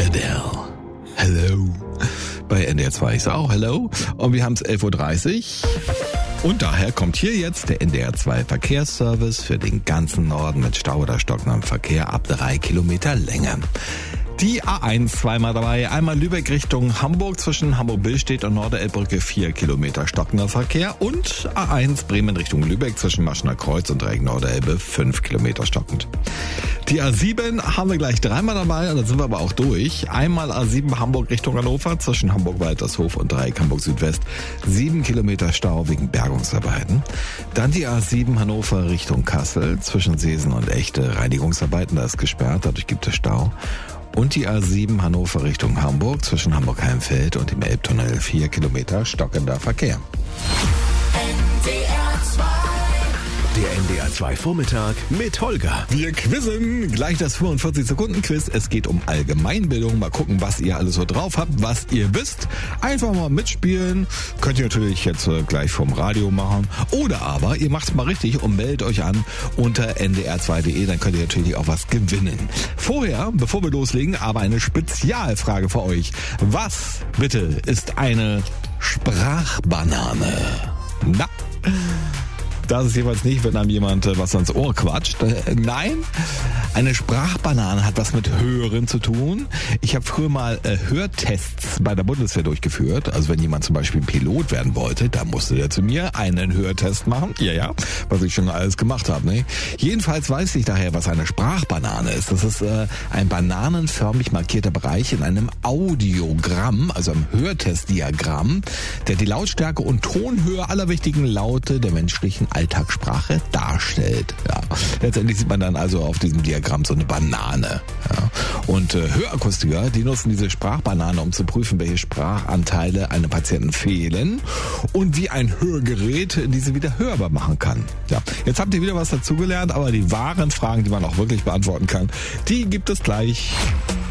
Adele. Hello. Bei NDR 2 ist auch Hello. Und wir haben es 11.30 Uhr. Und daher kommt hier jetzt der NDR 2 Verkehrsservice für den ganzen Norden mit Stau oder stockendem Verkehr ab 3 Kilometer Länge. Die A1 zweimal dabei, einmal Lübeck Richtung Hamburg zwischen Hamburg-Billstedt und Norderelbbrücke 4 Kilometer stockender Verkehr und A1 Bremen Richtung Lübeck zwischen Maschener Kreuz und Dreieck Norderelbe 5 Kilometer stockend. Die A7 haben wir gleich dreimal dabei und dann sind wir aber auch durch. Einmal A7 Hamburg Richtung Hannover zwischen Hamburg-Waltershof und Dreieck Hamburg Südwest 7 Kilometer Stau wegen Bergungsarbeiten. Dann die A7 Hannover Richtung Kassel zwischen Seesen und Echte Reinigungsarbeiten, da ist gesperrt, dadurch gibt es Stau. Und die A7 Hannover Richtung Hamburg zwischen Hamburg-Heimfeld und dem Elbtunnel 4 Kilometer stockender Verkehr. Der NDR 2 Vormittag mit Holger. Wir quizzen gleich das 45-Sekunden-Quiz. Es geht um Allgemeinbildung. Mal gucken, was ihr alles so drauf habt, was ihr wisst. Einfach mal mitspielen. Könnt ihr natürlich jetzt gleich vom Radio machen. Oder aber ihr macht's mal richtig und meldet euch an unter ndr2.de. Dann könnt ihr natürlich auch was gewinnen. Vorher, bevor wir loslegen, aber eine Spezialfrage für euch. Was, bitte, ist eine Sprachbanane? Na? Das ist jeweils nicht, wenn einem jemand was ans Ohr quatscht. Nein, eine Sprachbanane hat was mit Hören zu tun. Ich habe früher mal Hörtests bei der Bundeswehr durchgeführt. Also wenn jemand zum Beispiel Pilot werden wollte, dann musste der zu mir einen Hörtest machen. Ja, was ich schon alles gemacht habe. Ne? Jedenfalls weiß ich daher, was eine Sprachbanane ist. Das ist ein bananenförmig markierter Bereich in einem Audiogramm, also einem Hörtestdiagramm, der die Lautstärke und Tonhöhe aller wichtigen Laute der menschlichen Alltagssprache darstellt. Ja. Letztendlich sieht man dann also auf diesem Diagramm so eine Banane. Ja. Und Hörakustiker, die nutzen diese Sprachbanane, um zu prüfen, welche Sprachanteile einem Patienten fehlen und wie ein Hörgerät diese wieder hörbar machen kann. Ja. Jetzt habt ihr wieder was dazugelernt, aber die wahren Fragen, die man auch wirklich beantworten kann, die gibt es gleich.